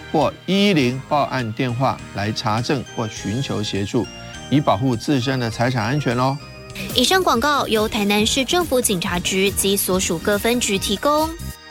或110报案电话来查证或寻求协助，以保护自身的财产安全咯。 以上广告由台南市政府警察局及所属各分局提供。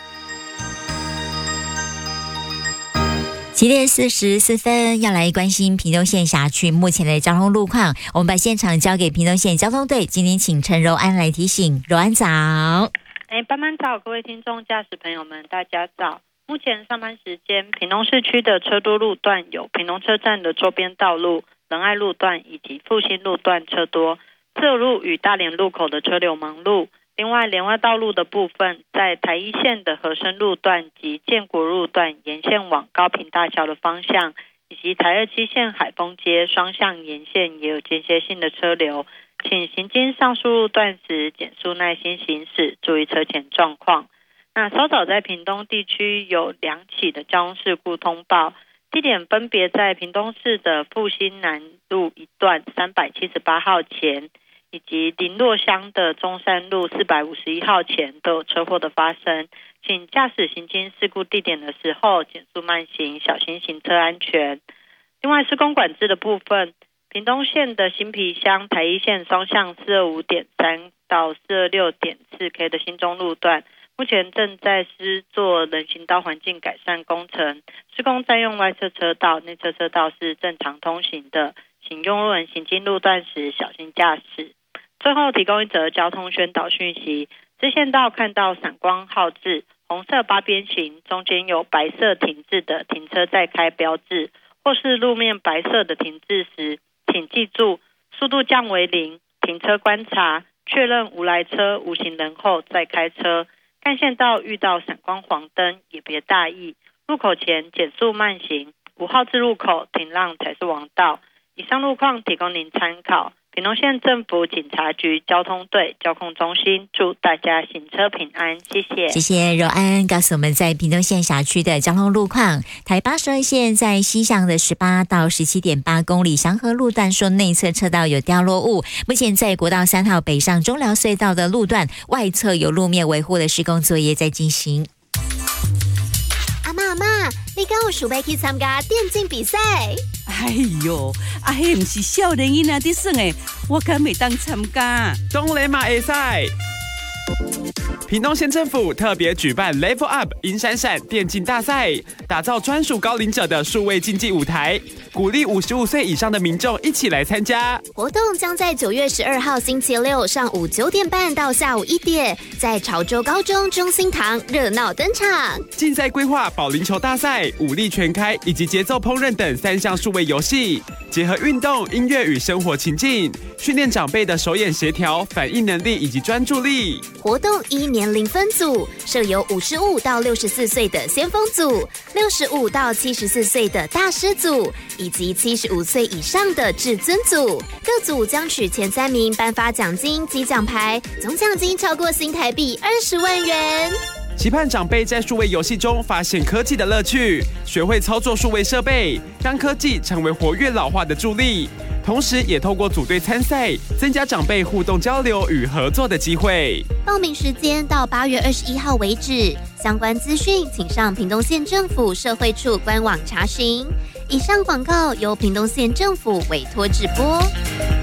7点44分，要来关心屏东县辖区目前的交通路况。我们把现场交给屏东县交通队，今天请陈柔安来提醒。柔安早。 班班早，各位听众驾驶朋友们，大家早。目前上班时间，屏东市区的车多路段有屏东车站的周边道路、仁爱路段以及复兴路段车多，自由路与大连路口的车流忙碌。另外，连外道路的部分，在台一线的和生路段及建国路段沿线往高屏大桥的方向，以及台27线海丰街双向沿线也有间歇性的车流，请行经上述路段时减速耐心行驶，注意车前状况。那稍早在屏东地区有2起的交通事故通报，地点分别在屏东市的复兴南路一段378号前，以及林洛乡的中山路451号前都有车祸的发生，请驾驶行经事故地点的时候减速慢行，小心行车安全。另外，施工管制的部分，屏东县的新埤乡台一线双向 425.3 到 426.4K 的新中路段，目前正在施作人行道环境改善工程，施工占用外侧车道，内侧车道是正常通行的，请用路人行经路段时小心驾驶。最后提供一则交通宣导讯息，支线道看到闪光号志、红色8边形，中间有白色停滞的停车再开标志，或是路面白色的停滞时，请记住速度降为0，停车观察，确认无来车无行人后再开车。干线道遇到闪光黄灯也别大意，路口前减速慢行，5号字路口停让才是王道。以上路况提供您参考。屏东县政府警察局交通队交控中心祝大家行车平安，谢谢。 谢谢柔安告诉我们在屏东县辖区的交通路况。台82线在西向的18到 17.8 公里祥和路段说内侧车道有掉落物，目前在国道3号北上中寮隧道的路段外侧有路面维护的施工作业在进行。 阿嬷，你敢有想要去参加电竞比赛？ 哎呦，迄不是少年囡仔在耍的，我敢袂当参加。 当然嘛会使。屏东县政府特别举办 Level Up 银闪闪电竞大赛，打造专属高龄者的数位竞技舞台，鼓励55岁以上的民众一起来参加。 活动将在9月12号星期六上午9点半到下午1点，在潮州高中中心堂热闹登场。 竞赛规划保龄球大赛、武力全开以及节奏烹饪等3项数位游戏，结合运动、音乐与生活情境，训练长辈的手眼协调、反应能力以及专注力。 活动依年龄分组，设有55到64岁的先锋组、65到74岁的大师组，以及75岁以上的至尊组。各组将取前3名颁发奖金及奖牌，总奖金超过新台币20万元。 期盼长辈在数位游戏中发现科技的乐趣，学会操作数位设备，让科技成为活跃老化的助力。同时也透过组队参赛，增加长辈互动交流与合作的机会。 报名时间到8月21号为止，相关资讯请上屏东县政府社会处官网查询。以上广告由屏东县政府委托直播。